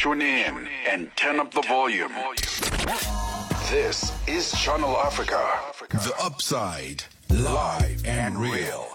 Tune in and turn up the volume. This is Channel Africa. The Upside, live and real.